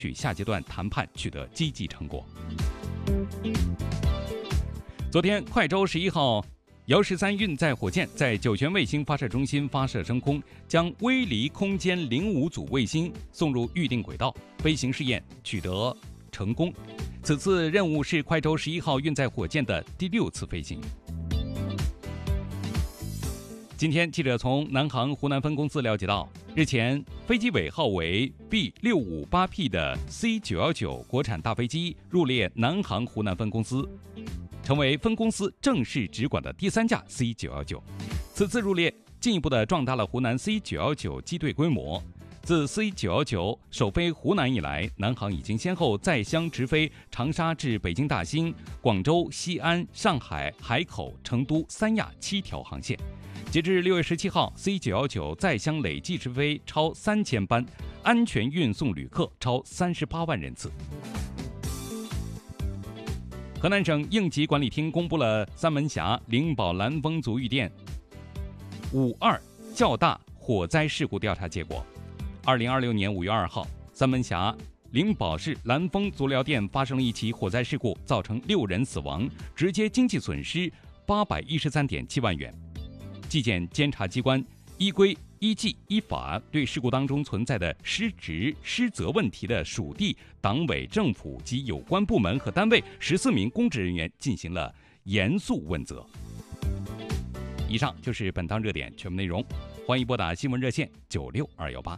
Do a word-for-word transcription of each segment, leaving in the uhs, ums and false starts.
取下阶段谈判取得积极成果。昨天，快舟十一号遥十三运载火箭在酒泉卫星发射中心发射升空，将微离空间零五组卫星送入预定轨道，飞行试验取得成功。此次任务是快舟十一号运载火箭的第六次飞行。今天，记者从南航湖南分公司了解到，日前飞机尾号为 B 六五八 P 的 C 九一九国产大飞机入列南航湖南分公司，成为分公司正式直管的第三架 C 九一九。此次入列，进一步的壮大了湖南 C 九一九机队规模。自 C 九一九首飞湖南以来，南航已经先后载乡直飞长沙至北京大兴、广州、西安、上海、海口、成都三亚七条航线。截至六月十七号 ，C 九一九载乡累计直飞超三千班，安全运送旅客超三十八万人次。河南省应急管理厅公布了三门峡灵宝蓝丰足浴店五二较大火灾事故调查结果。二零二六年五月二号，三门峡灵宝市蓝丰足疗店发生了一起火灾事故，造成六人死亡，直接经济损失八百一十三点七万元。纪检监察机关依规依纪依法对事故当中存在的失职失责问题的属地、党委政府及有关部门和单位十四名公职人员进行了严肃问责。以上就是本档热点全部内容，欢迎拨打新闻热线九六二幺八。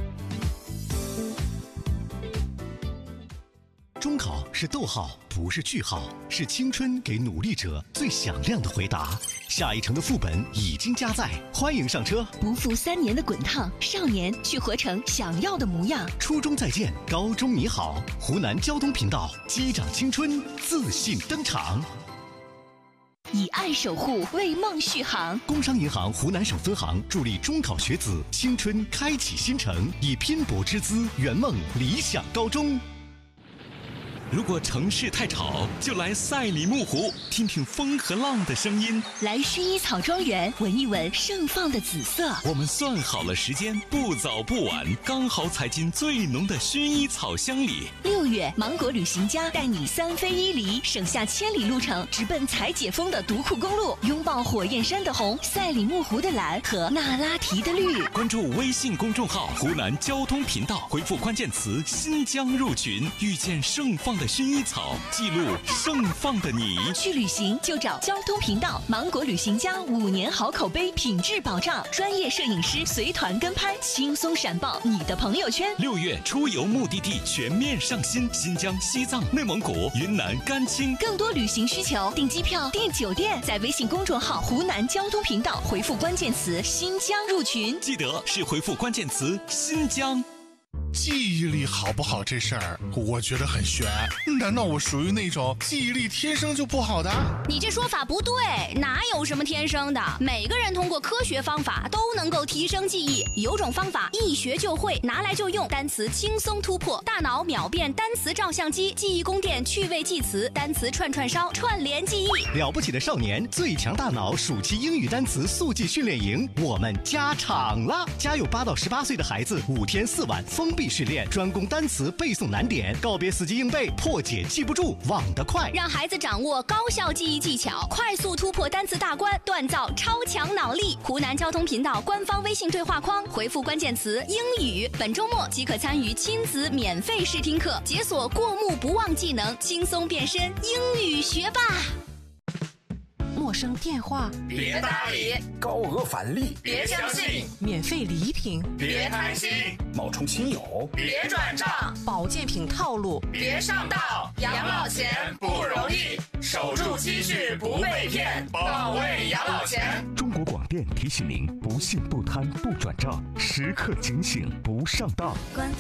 中考是逗号，不是句号，是青春给努力者最响亮的回答。下一城的副本已经加载，欢迎上车。 不负三年的滚烫，少年去活成想要的模样。 初中再见，高中你好。湖南交通频道，击掌青春，自信登场。 以爱守护，为梦续航。 工商银行湖南省分行助力中考学子青春开启新程，以拼搏之姿圆梦理想高中。如果城市太吵，就来赛里木湖，听听风和浪的声音。 来薰衣草庄园，闻一闻盛放的紫色。 我们算好了时间，不早不晚，刚好踩进最浓的薰衣草香里。 六月，芒果旅行家带你三飞一离，省下千里路程，直奔采解封的独库公路，拥抱火焰山的红、赛里木湖的蓝和那拉提的绿。 关注微信公众号湖南交通频道，回复关键词新疆入群，遇见盛放的薰衣草，记录盛放的你。 去旅行就找交通频道，芒果旅行家五年好口碑，品质保障，专业摄影师随团跟拍，轻松闪爆你的朋友圈。 六月出游目的地全面上新，新疆、西藏、内蒙古、云南、甘青。 更多旅行需求，订机票、订酒店，在微信公众号湖南交通频道回复关键词新疆入群， 记得是回复关键词新疆。 记忆力好不好这事儿，我觉得很悬。难道我属于那种记忆力天生就不好的？ 你这说法不对，哪有什么天生的？每个人通过科学方法都能够提升记忆。有种方法一学就会，拿来就用，单词轻松突破，大脑秒变单词照相机，记忆宫殿趣味记词，单词串串烧，串联记忆。 了不起的少年，最强大脑暑期英语单词速记训练营，我们加场了！家有八到十八岁的孩子，五天四晚封闭训练，专攻单词背诵难点，告别死记硬背，破解记不住，忘得快， 让孩子掌握高效记忆技巧，快速突破单词大关，锻造超强脑力。湖南交通频道官方微信对话框回复关键词英语，本周末即可参与亲子免费试听课，解锁过目不忘技能，轻松变身英语学霸。 陌生电话别搭理， 高额返利别相信， 免费礼品别贪心， 冒充亲友别转账， 保健品套路别上当。养老钱不容易，守住积蓄不被骗，保卫养老钱。 中国广电提醒您：不信不贪不转账，时刻警醒不上当。